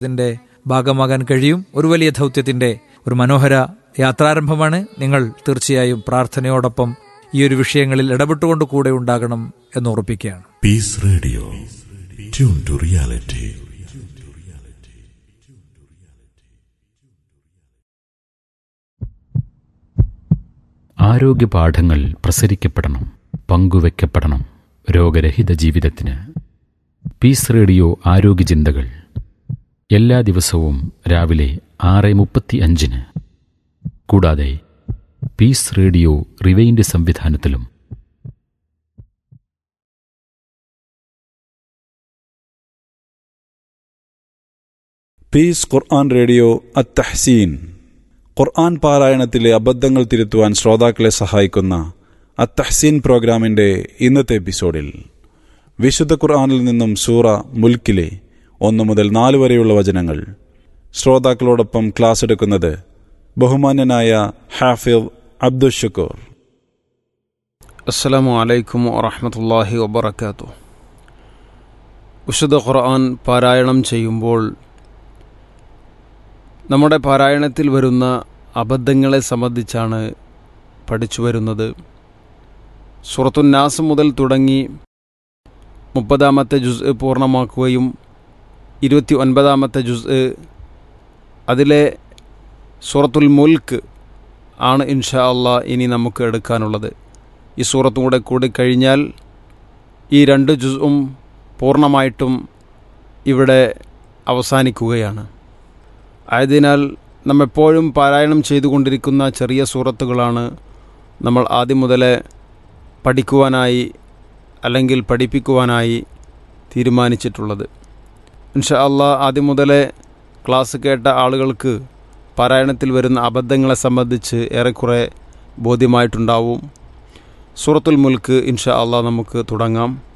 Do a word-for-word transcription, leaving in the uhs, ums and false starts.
ഇതിന്റെ ഭാഗമാകാൻ കഴിയും. ഒരു വലിയ ദൗത്യത്തിന്റെ ഒരു മനോഹര യാത്രാരംഭമാണ്. നിങ്ങൾ തീർച്ചയായും പ്രാർത്ഥനയോടൊപ്പം ഈ ഒരു വിഷയങ്ങളിൽ ഇടപെട്ടുകൊണ്ട് കൂടെ ഉണ്ടാകണം എന്ന് ഉറപ്പിക്കുകയാണ്. Piece radio, tune to reality. ആരോഗ്യ പാഠങ്ങൾ പ്രസരിക്കപ്പെടണം, പങ്കുവെക്കപ്പെടണം രോഗരഹിത ജീവിതത്തിന്. പീസ് റേഡിയോ ആരോഗ്യ ചിന്തകൾ എല്ലാ ദിവസവും രാവിലെ ആറ് മുപ്പത്തി അഞ്ചിന്. കൂടാതെ പീസ് റേഡിയോ റിവൈൻഡ് സംവിധാനത്തിലും. പീസ് ഖുർആൻ റേഡിയോ അത്തഹ്സീൻ, ഖുർആൻ പാരായണത്തിലെ അബദ്ധങ്ങൾ തിരുത്തുവാൻ ശ്രോതാക്കളെ സഹായിക്കുന്ന അത്തഹ്സീൻ പ്രോഗ്രാമിന്റെ ഇന്നത്തെ എപ്പിസോഡിൽ വിശുദ്ധ ഖുർആനിൽ നിന്നും സൂറ മുൽക്കിലെ ഒന്ന് മുതൽ നാല് വരെയുള്ള വചനങ്ങൾ ശ്രോതാക്കളോടൊപ്പം ക്ലാസ് എടുക്കുന്നത് ബഹുമാന്യനായ ഹാഫിദ് അബ്ദുൽ ഷുക്കൂർ. അസ്സലാമു അലൈക്കും വറഹ്മത്തുള്ളാഹി വബറകാതുഹു. വിശുദ്ധ ഖുർആൻ പാരായണം ചെയ്യുമ്പോൾ നമ്മുടെ പാരായണത്തിൽ വരുന്ന അബദ്ധങ്ങളെ സംബന്ധിച്ചാണ് പഠിച്ചു വരുന്നത്. സൂറത്തുൻ നാസ് മുതൽ തുടങ്ങി മുപ്പതാമത്തെ ജുസ് പൂർണ്ണമാക്കുകയും ഇരുപത്തി ഒൻപതാമത്തെ ജുസ് അതിലെ സൂറത്തുൽ മുൽക്ക് ആണ് ഇൻഷാ അള്ളാ ഇനി നമുക്ക് എടുക്കാനുള്ളത്. ഈ സൂറത്തും കൂടെ കൂടി കഴിഞ്ഞാൽ ഈ രണ്ട് ജുസും പൂർണ്ണമായിട്ടും ഇവിടെ അവസാനിക്കുകയാണ്. ആയതിനാൽ നമ്മെപ്പോഴും പാരായണം ചെയ്തുകൊണ്ടിരിക്കുന്ന ചെറിയ സൂറത്തുകളാണ് നമ്മൾ ആദ്യം മുതലേ പഠിക്കുവാനായി അല്ലെങ്കിൽ പഠിപ്പിക്കുവാനായി തീരുമാനിച്ചിട്ടുള്ളത്. ഇൻഷാ അള്ളാഹ് ആദ്യം മുതലേ ക്ലാസ് കേട്ട ആളുകൾക്ക് പാരായണത്തിൽ വരുന്ന അബദ്ധങ്ങളെ സംബന്ധിച്ച് ഏറെക്കുറെ ബോധ്യമായിട്ടുണ്ടാവും. സൂറത്തുൽ മുൽക്ക് ഇൻഷാ അള്ളാഹ് നമുക്ക് തുടങ്ങാം.